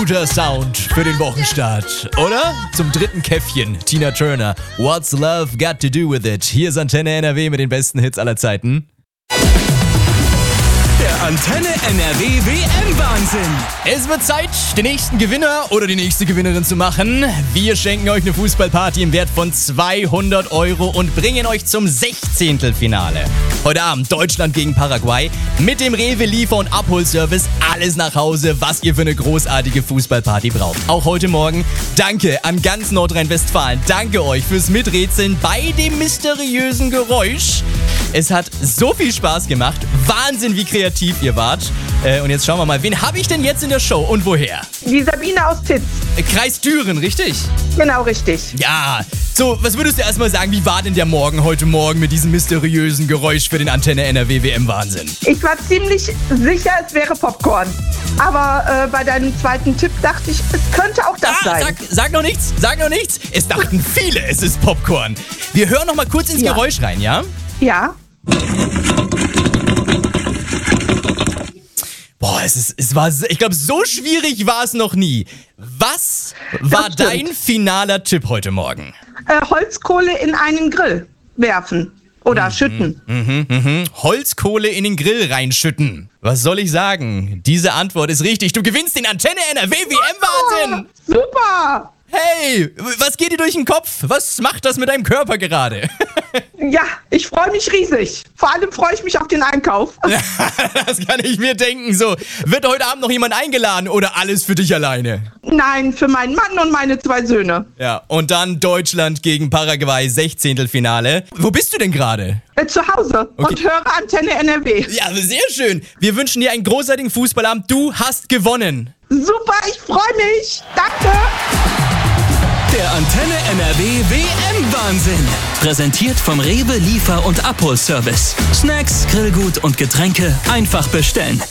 guter Sound für den Wochenstart, oder? Zum dritten Käffchen, Tina Turner. What's Love Got to Do With It? Hier ist Antenne NRW mit den besten Hits aller Zeiten. Der Antenne NRW WM-Wahnsinn. Es wird Zeit, den nächsten Gewinner oder die nächste Gewinnerin zu machen. Wir schenken euch eine Fußballparty im Wert von 200 € und bringen euch zum 16. Finale. Heute Abend Deutschland gegen Paraguay mit dem Rewe Liefer- und Abholservice. Alles nach Hause, was ihr für eine großartige Fußballparty braucht. Auch heute Morgen danke an ganz Nordrhein-Westfalen. Danke euch fürs Miträtseln bei dem mysteriösen Geräusch. Es hat so viel Spaß gemacht. Wahnsinn, wie kreativ ihr wart. Und jetzt schauen wir mal, wen habe ich denn jetzt in der Show und woher? Die Sabine aus Titz. Kreis Düren, richtig? Genau, richtig. Ja. So, was würdest du erstmal sagen, wie war denn der Morgen heute Morgen mit diesem mysteriösen Geräusch für den Antenne NRW WM-Wahnsinn? Ich war ziemlich sicher, es wäre Popcorn. Aber bei deinem zweiten Tipp dachte ich, es könnte auch das sein. Sag noch nichts, sag noch nichts. Es dachten viele, es ist Popcorn. Wir hören noch mal kurz ins Geräusch rein, ja? Ja. Boah, ich glaube, so schwierig war es noch nie. Was war dein finaler Tipp heute Morgen? Holzkohle in einen Grill werfen oder schütten. Holzkohle in den Grill reinschütten. Was soll ich sagen? Diese Antwort ist richtig. Du gewinnst den Antenne NRW WM-Wahnsinn. Super. Hey, was geht dir durch den Kopf? Was macht das mit deinem Körper gerade? Ja, ich freue mich riesig. Vor allem freue ich mich auf den Einkauf. Das kann ich mir denken. So, wird heute Abend noch jemand eingeladen oder alles für dich alleine? Nein, für meinen Mann und meine 2 Söhne. Ja, und dann Deutschland gegen Paraguay, 16. Finale. Wo bist du denn gerade? Zu Hause und höre Antenne NRW. Ja, sehr schön. Wir wünschen dir einen großartigen Fußballabend. Du hast gewonnen. Super, ich freue mich. Danke. Der Antenne NRW WM-Wahnsinn. Präsentiert vom Rewe Liefer- und Abholservice. Snacks, Grillgut und Getränke einfach bestellen.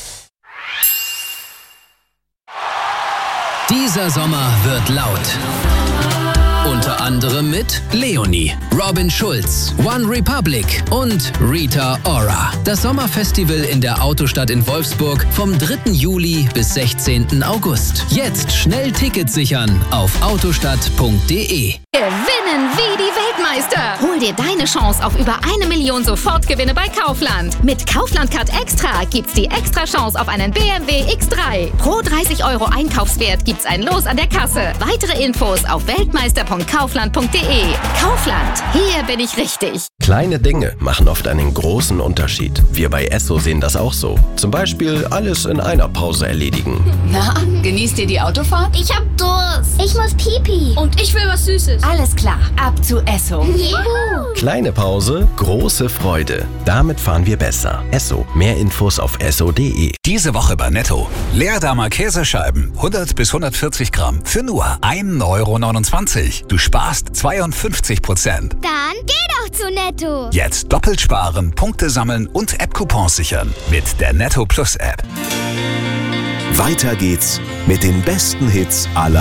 Dieser Sommer wird laut. Unter anderem mit Leonie, Robin Schulz, One Republic und Rita Ora. Das Sommerfestival in der Autostadt in Wolfsburg vom 3. Juli bis 16. August. Jetzt schnell Tickets sichern auf autostadt.de. Gewinnen wie die Weltmeister. Hol dir deine Chance auf über 1 Million Sofortgewinne bei Kaufland. Mit Kaufland Card Extra gibt's die extra Chance auf einen BMW X3. Pro 30 € Einkaufswert gibt's ein Los an der Kasse. Weitere Infos auf weltmeister.kaufland.de. Kaufland, hier bin ich richtig. Kleine Dinge machen oft einen großen Unterschied. Wir bei Esso sehen das auch so. Zum Beispiel alles in einer Pause erledigen. Na, genießt ihr die Autofahrt? Ich hab Durst. Ich muss pipi. Und ich will was Süßes. Alles klar, ab zu Esso. Juhu. Kleine Pause, große Freude. Damit fahren wir besser. Esso. Mehr Infos auf esso.de. Diese Woche bei Netto. Leerdamer Käsescheiben, 100 bis 140 Gramm für nur 1,29 €. Du sparst 52%. Dann geh doch zu Netto. Jetzt doppelt sparen, Punkte sammeln und App-Coupons sichern mit der Netto Plus App. Weiter geht's mit den besten Hits aller